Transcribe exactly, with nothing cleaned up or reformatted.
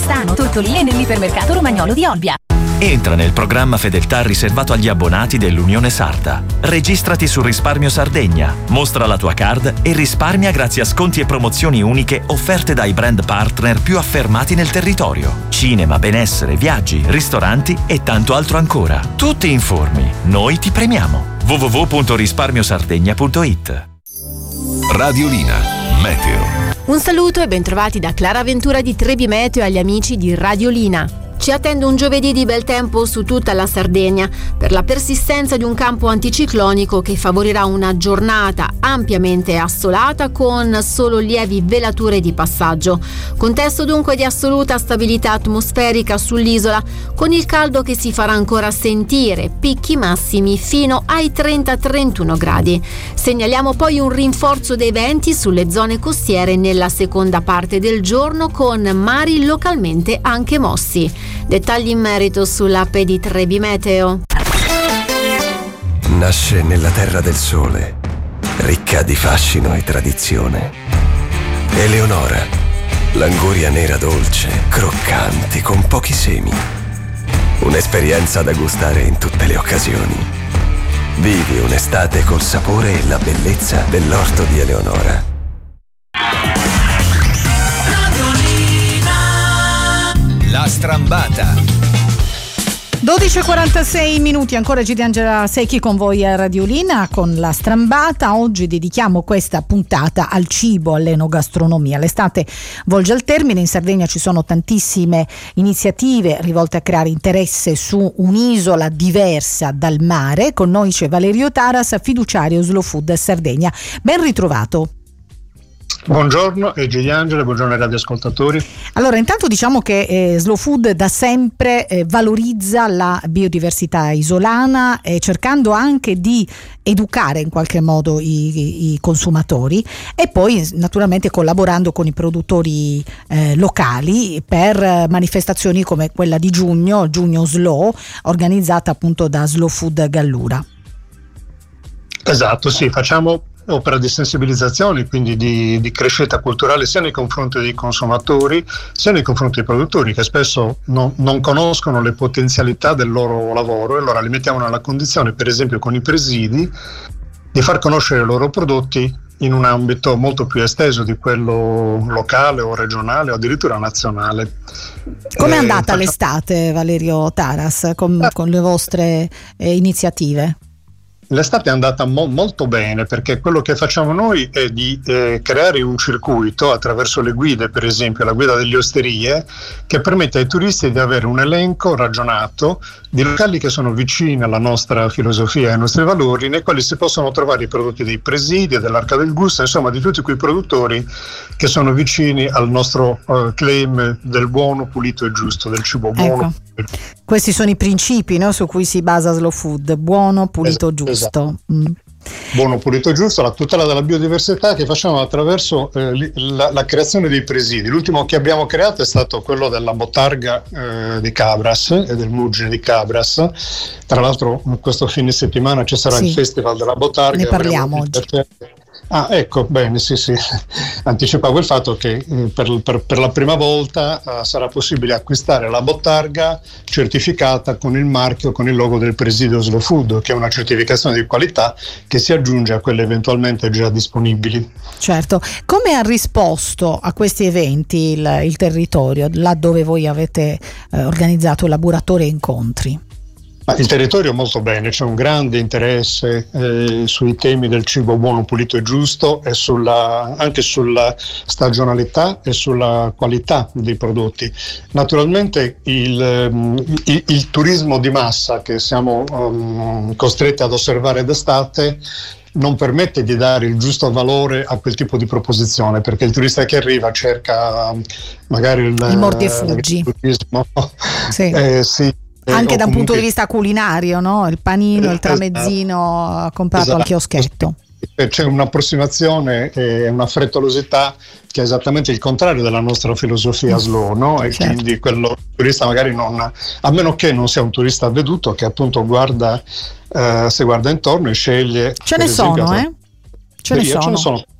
Oristano, Tortolì e nell'ipermercato Romagnolo di Olbia. Entra nel programma Fedeltà riservato agli abbonati dell'Unione Sarda. Registrati su Risparmio Sardegna, mostra la tua card e risparmia grazie a sconti e promozioni uniche offerte dai brand partner più affermati nel territorio. Cinema, benessere, viaggi, ristoranti e tanto altro ancora. Tu ti informi, noi ti premiamo. w w w punto risparmiosardegna punto it. Radiolina Meteo. Un saluto e bentrovati da Clara Ventura di Trebi Meteo agli amici di Radiolina. Ci attende un giovedì di bel tempo su tutta la Sardegna per la persistenza di un campo anticiclonico che favorirà una giornata ampiamente assolata con solo lievi velature di passaggio. Contesto dunque di assoluta stabilità atmosferica sull'isola, con il caldo che si farà ancora sentire, picchi massimi fino ai trenta trentuno gradi. Segnaliamo poi un rinforzo dei venti sulle zone costiere nella seconda parte del giorno, con mari localmente anche mossi. Dettagli in merito sull'app di Trebi Meteo. Nasce nella terra del sole, ricca di fascino e tradizione. Eleonora, l'anguria nera dolce, croccante, con pochi semi. Un'esperienza da gustare in tutte le occasioni. Vivi un'estate col sapore e la bellezza dell'orto di Eleonora. La strambata. dodici e quarantasei minuti, ancora Gigi Angela Secchi con voi a Radiolina con la strambata. Oggi dedichiamo questa puntata al cibo, all'enogastronomia. L'estate volge al termine, in Sardegna ci sono tantissime iniziative rivolte a creare interesse su un'isola diversa dal mare. Con noi c'è Valerio Taras, fiduciario Slow Food Sardegna. Ben ritrovato. Buongiorno e Gigi Angela, buongiorno ai radioascoltatori. Allora, intanto diciamo che eh, Slow Food da sempre eh, valorizza la biodiversità isolana, eh, cercando anche di educare in qualche modo i, i consumatori, e poi naturalmente collaborando con i produttori eh, locali per manifestazioni come quella di giugno, Giugno Slow, organizzata appunto da Slow Food Gallura. Esatto, sì, facciamo opera di sensibilizzazione, quindi di, di crescita culturale sia nei confronti dei consumatori sia nei confronti dei produttori, che spesso non, non conoscono le potenzialità del loro lavoro, e allora li mettiamo nella condizione, per esempio con i presidi, di far conoscere i loro prodotti in un ambito molto più esteso di quello locale o regionale o addirittura nazionale. Com'è eh, andata facciamo... l'estate, Valerio Taras, con, eh. con le vostre eh, iniziative? L'estate è andata mo- molto bene, perché quello che facciamo noi è di eh, creare un circuito attraverso le guide, per esempio la guida delle osterie, che permette ai turisti di avere un elenco ragionato di locali che sono vicini alla nostra filosofia e ai nostri valori, nei quali si possono trovare i prodotti dei presidi, dell'Arca del Gusto, insomma di tutti quei produttori che sono vicini al nostro uh, claim del buono, pulito e giusto, del cibo buono. Ecco. Questi sono i principi, no, su cui si basa Slow Food: buono, pulito, esatto, giusto. Esatto. Mm. Buono, pulito e giusto, la tutela della biodiversità che facciamo attraverso eh, la, la creazione dei presidi. L'ultimo che abbiamo creato è stato quello della Botarga eh, di Cabras e del Mugine di Cabras. Tra l'altro questo fine settimana ci sarà sì, il Festival della Botarga. Ne parliamo oggi. Ah, ecco, bene, sì, sì. Anticipavo il fatto che eh, per, per, per la prima volta uh, sarà possibile acquistare la Botarga certificata con il marchio, con il logo del Presidio Slow Food, che è una certificazione di qualità che si aggiunge a quelle eventualmente già disponibili. Certo. Come ha risposto a questi eventi il, il territorio, là dove voi avete eh, organizzato laboratori e incontri? Il territorio molto bene, c'è un grande interesse eh, sui temi del cibo buono, pulito e giusto, e sulla, anche sulla stagionalità e sulla qualità dei prodotti. Naturalmente il, il, il turismo di massa che siamo um, costretti ad osservare d'estate non permette di dare il giusto valore a quel tipo di proposizione, perché il turista che arriva cerca magari il, il mordi e fuggi. Il turismo, sì. Eh, sì. Anche eh, da un comunque... punto di vista culinario, no? Il panino, il tramezzino comprato esatto. al chioschetto. C'è un'approssimazione e una frettolosità che è esattamente il contrario della nostra filosofia slow, no? E certo. Quindi quello turista magari non, a meno che non sia un turista avveduto che appunto guarda, eh, se guarda intorno e sceglie. Ce ne sono, esempio, eh? Ce ne, ce ne sono